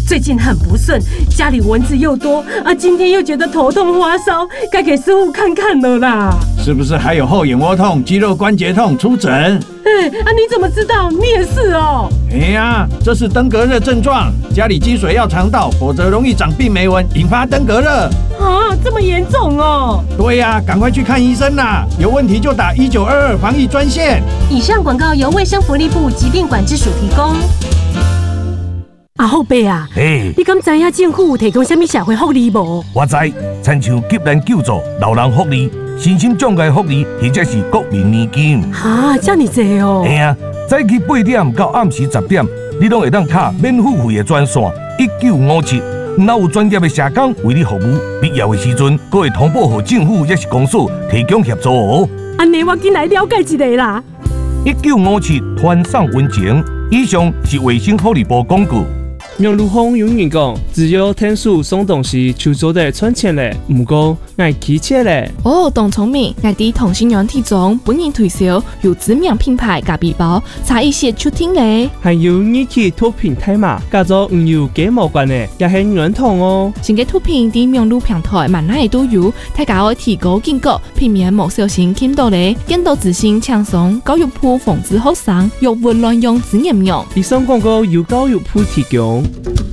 最近很不顺，家里蚊子又多啊，今天又觉得头痛发烧，该给师傅看看了啦。 是不是还有后眼窝痛、肌肉关节痛？出诊。 你怎么知道？你也是哦。 这是登革热症状，家里积水要肠道，否则容易长病媒蚊，引发登革热。 这么严重哦？ 对呀，赶快去看医生啦！有问题就打1922防疫专线。 以上广告由卫生福利部疾病管制署提供。后辈啊，你敢知影政府有提供什么社会福利无？ 我知，亲像急难救助、老人福利、身心障碍福利，或者是国民年金。 这么多哦！ 早起8点到暗时10点，你拢会当卡免付费的专线1957，若有专业的社工为你服务，必要的时阵，阁会通报给政府也是公所提供协助哦。 安尼我紧来了解一下啦。 1957团上温情，以上是卫生福利部广告。 杨如风永远讲，只有天数送东西就做得赚钱嘞，唔过爱骑车嘞。 董聪明，我伫同心圆体中本人推销有知名品牌咖啡包，差一些出听嘞。 还有你去脱平台嘛，加做唔有鸡毛关的，也系软糖哦。 新嘅脱平伫网络平台万哪都有，大家可以提高警觉，避免无小心捡到嘞。监督自信轻松，教育部防止学生药物乱用资源用。 以上广告由教育部提供。